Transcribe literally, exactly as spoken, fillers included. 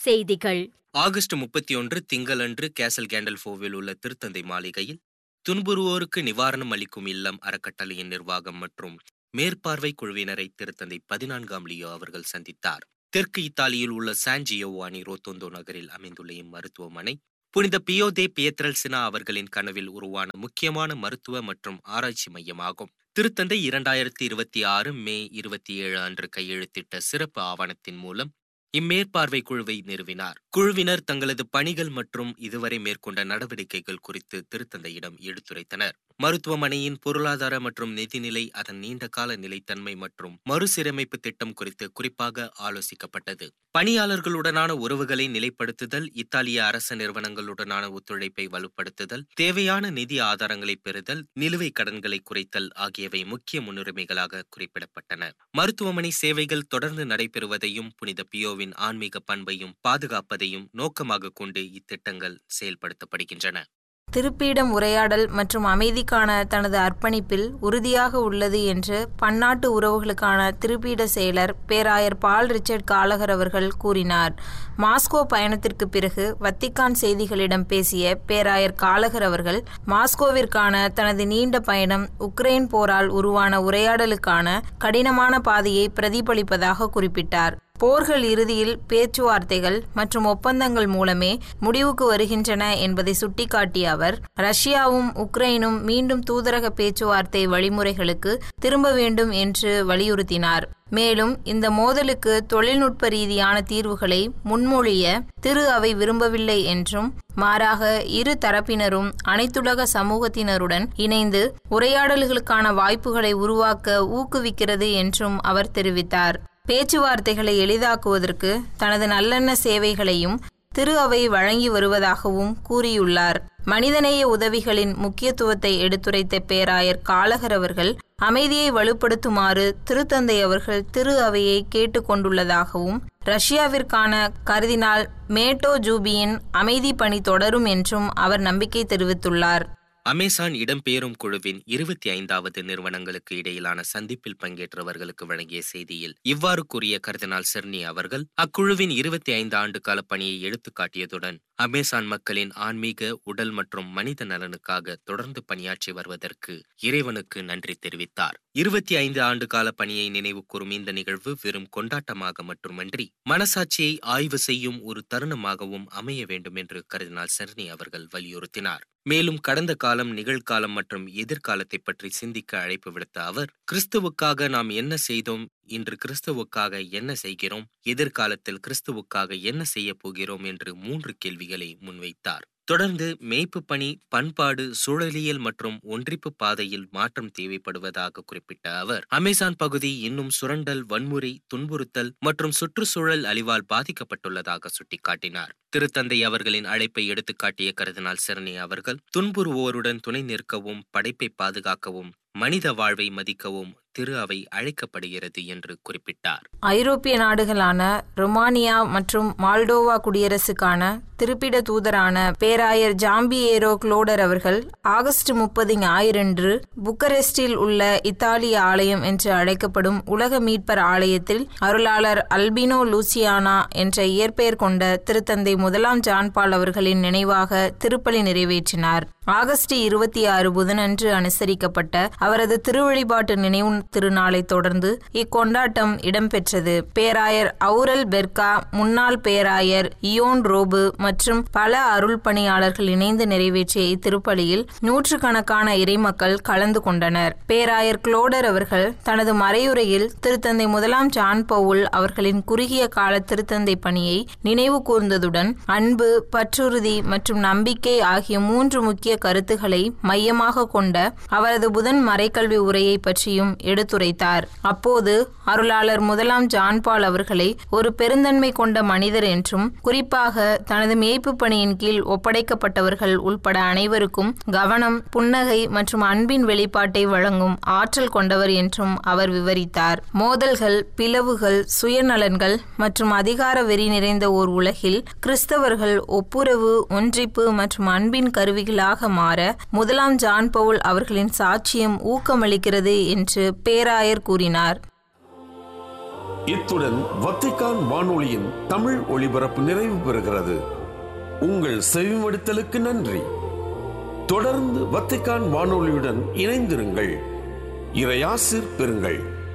செய்திகள். ஆகஸ்ட் முப்பத்தி ஒன்று திங்களன்று கேசல் கேண்டல்ஃபோவில் உள்ள திருத்தந்தை மாளிகையில் துன்புறுவோருக்கு நிவாரணம் அளிக்கும் இல்லம் அறக்கட்டளையின் நிர்வாகம் மற்றும் மேற்பார்வை குழுவினரை திருத்தந்தை பதினான்காம் லியோ அவர்கள் சந்தித்தார். தெற்கு இத்தாலியில் உள்ள சான் ஜியோவானி ரோத்தோந்தோ நகரில் அமைந்துள்ள இம்மருத்துவமனை புனித பியோ தே பியத்ரெல்சினா அவர்களின் கனவில் உருவான முக்கியமான மருத்துவ மற்றும் ஆராய்ச்சி மையமாகும். திருத்தந்தை இரண்டாயிரத்தி இருபத்தி ஆறு மே இருபத்தி ஏழு அன்று கையெழுத்திட்ட சிறப்பு ஆவணத்தின் மூலம் இம்மேற்பார்வை குழுவை நிறுவினார். குழுவினர் தங்களது பணிகள் மற்றும் இதுவரை மேற்கொண்ட நடவடிக்கைகள் குறித்து திருத்தந்தையிடம் எடுத்துரைத்தனர். மருத்துவமனையின் பொருளாதார மற்றும் நிதிநிலை, அதன் நீண்டகால நிலைத்தன்மை மற்றும் மறுசீரமைப்பு திட்டம் குறித்து குறிப்பாக ஆலோசிக்கப்பட்டது. பணியாளர்களுடனான உறவுகளை நிலைப்படுத்துதல், இத்தாலிய அரச நிறுவனங்களுடனான ஒத்துழைப்பை வலுப்படுத்துதல், தேவையான நிதி ஆதாரங்களை பெறுதல், நிலுவைக் கடன்களை குறைத்தல் ஆகியவை முக்கிய முன்னுரிமைகளாக குறிப்பிடப்பட்டன. மருத்துவமனை சேவைகள் தொடர்ந்து நடைபெறுவதையும் புனித பியோவின் ஆன்மீக பண்பையும் பாதுகாப்பதையும் நோக்கமாக கொண்டு இத்திட்டங்கள் செயல்படுத்தப்படுகின்றன. திருப்பீடம் உரையாடல் மற்றும் அமைதிக்கான தனது அர்ப்பணிப்பில் உறுதியாக உள்ளது என்று பன்னாட்டு உறவுகளுக்கான திருப்பீட செயலர் பேராயர் பால் ரிச்சர்ட் காலகர் அவர்கள் கூறினார். மாஸ்கோ பயணத்திற்கு பிறகு வத்திக்கான் செய்திகளிடம் பேசிய பேராயர் காலகர் அவர்கள் மாஸ்கோவிற்கான தனது நீண்ட பயணம் உக்ரைன் போரால் உருவான உரையாடலுக்கான கடினமான பாதையை பிரதிபலிப்பதாக குறிப்பிட்டார். போர்கள் இறுதியில் பேச்சுவார்த்தைகள் மற்றும் ஒப்பந்தங்கள் மூலமே முடிவுக்கு வருகின்றன என்பதை சுட்டிக்காட்டிய அவர் ரஷ்யாவும் உக்ரைனும் மீண்டும் தூதரக பேச்சுவார்த்தை வழிமுறைகளுக்கு திரும்ப வேண்டும் என்று வலியுறுத்தினார். மேலும் இந்த மோதலுக்கு தொழில்நுட்ப ரீதியான தீர்வுகளை முன்மொழிய திரு அவை விரும்பவில்லை என்றும், மாறாக இரு தரப்பினரும் அனைத்துலக சமூகத்தினருடன் இணைந்து உரையாடல்களுக்கான வாய்ப்புகளை உருவாக்க ஊக்குவிக்கிறது என்றும் அவர் தெரிவித்தார். பேச்சுவார்த்தைகளை எளிதாக்குவதற்கு தனது நல்லெண்ண சேவைகளையும் திரு அவை வழங்கி வருவதாகவும் கூறியுள்ளார். மனிதநேய உதவிகளின் முக்கியத்துவத்தை எடுத்துரைத்த பேராயர் காலகர் அவர்கள் அமைதியை வலுப்படுத்துமாறு திருத்தந்தை அவர்கள் திரு அவையை கேட்டுக்கொண்டுள்ளதாகவும், ரஷ்யாவிற்கான கர்தினால் மேட்டோ ஜூபியின் அமைதி பணி தொடரும் என்றும் அவர் நம்பிக்கை தெரிவித்துள்ளார். அமேசான் இடம்பெயரும் குழுவின் இருபத்தி ஐந்தாவது நிறுவனங்களுக்கு இடையிலான சந்திப்பில் பங்கேற்றவர்களுக்கு வழங்கிய செய்தியில் இவ்வாறு கூறிய கர்தினால் செர்னி அவர்கள் அக்குழுவின் இருபத்தி ஐந்து ஆண்டு கால பணியை எடுத்துக்காட்டியதுடன் அமேசான் மக்களின் ஆன்மீக, உடல் மற்றும் மனித நலனுக்காக தொடர்ந்து பணியாற்றி வருவதற்கு இறைவனுக்கு நன்றி தெரிவித்தார். இருபத்தி ஐந்து ஆண்டு கால பணியை நினைவு கூறும் இந்த நிகழ்வு வெறும் கொண்டாட்டமாக மட்டுமன்றி மனசாட்சியை ஆய்வு செய்யும் ஒரு தருணமாகவும் அமைய வேண்டும் என்று கர்தினால் செர்னி அவர்கள் வலியுறுத்தினார். மேலும் கடந்த காலம், நிகழ்காலம் மற்றும் எதிர்காலத்தை பற்றி சிந்திக்க அழைப்பு விடுத்த அவர், கிறிஸ்துவுக்காக நாம் என்ன செய்தோம், இன்று கிறிஸ்துவுக்காக என்ன செய்கிறோம், எதிர்காலத்தில் கிறிஸ்துவுக்காக என்ன செய்ய போகிறோம் என்று மூன்று கேள்விகளை முன்வைத்தார். தொடர்ந்து மேய்ப்பு பணி, பண்பாடு, சூழலியல் மற்றும் ஒன்றிப்பு பாதையில் மாற்றம் தேவைப்படுவதாக குறிப்பிட்ட அவர், அமேசான் பகுதி இன்னும் சுரண்டல், வன்முறை, துன்புறுத்தல் மற்றும் சுற்றுச்சூழல் அழிவால் பாதிக்கப்பட்டுள்ளதாக சுட்டிக்காட்டினார். திருத்தந்தை அவர்களின் அழைப்பை எடுத்துக்காட்டிய கர்தினால் செர்னி அவர்கள் துன்புறுவோருடன் துணை நிற்கவும், படைப்பை பாதுகாக்கவும், மனித வாழ்வை மதிக்கவும் திரு அவை அழைக்கப்படுகிறது என்று குறிப்பிட்டார். ஐரோப்பிய நாடுகளான ரொமானியா மற்றும் மால்டோவா குடியரசுக்கான திருப்பிட தூதரான பேராயர் ஜாம்பியேரோ குளோடர் அவர்கள் ஆகஸ்ட் முப்பது ஞாயிறன்று புக்கரெஸ்டில் உள்ள இத்தாலிய ஆலயம் என்று அழைக்கப்படும் உலக மீட்பர் ஆலயத்தில் அருளாளர் அல்பினோ லூசியானா என்ற இயற்பெயர் கொண்ட திருத்தந்தை முதலாம் ஜான்பால் அவர்களின் நினைவாக திருப்பலி நிறைவேற்றினார். ஆகஸ்ட் இருபத்தி ஆறு புதனன்று அனுசரிக்கப்பட்ட அவரது திருவழிபாட்டு நினைவு திருநாளை தொடர்ந்து இக்கொண்டாட்டம் இடம்பெற்றது. பேராயர் அவுரல் பெர்கா, முன்னாள் பேராயர் இயோன் ரோபு மற்றும் பல அருள் பணியாளர்கள் இணைந்து நிறைவேற்றிய இத்திருப்பலியில் நூற்றுக்கணக்கான இறைமக்கள் கலந்து கொண்டனர். பேராயர் குளோடர் அவர்கள் தனது மறையுரையில் திருத்தந்தை முதலாம் ஜான் பவுல் அவர்களின் குறுகிய கால திருத்தந்தை பணியை நினைவு கூர்ந்ததுடன் அன்பு, பற்றுறுதி மற்றும் நம்பிக்கை ஆகிய மூன்று முக்கிய கருத்துக்களை மையமாக கொண்ட அவரது புதன் மறைக்கல்வி உரையை பற்றியும் எடுத்துரைத்தார். அப்போது அருளாளர் முதலாம் ஜான்பால் அவர்களை ஒரு பெருந்தன்மை கொண்ட மனிதர் என்றும், குறிப்பாக தனது மேய்ப்பு பணியின் கீழ் ஒப்படைக்கப்பட்டவர்கள் உள்பட அனைவருக்கும் கவனம், புன்னகை மற்றும் அன்பின் வெளிப்பாட்டை வழங்கும் ஆற்றல் கொண்டவர் என்றும் அவர் விவரித்தார். மோதல்கள், பிளவுகள், சுயநலன்கள் மற்றும் அதிகார வெறி நிறைந்த ஓர் உலகில் கிறிஸ்தவர்கள் ஒப்புரவு, ஒன்றிப்பு மற்றும் அன்பின் கருவிகளாக மாற முதலாம் ஜான் பவுல் அவர்களின் சாட்சியம் ஊக்கமளிக்கிறது என்று பேராயர் கூறினார். இத்துடன் வத்திக்கான் வானொலியின் தமிழ் ஒளிபரப்பு நிறைவு பெறுகிறது. உங்கள் செவிமடுத்தலுக்கு நன்றி. தொடர்ந்து வத்திக்கான் வானொலியுடன் இணைந்திருங்கள். இறையாசிர் பெறுங்கள்.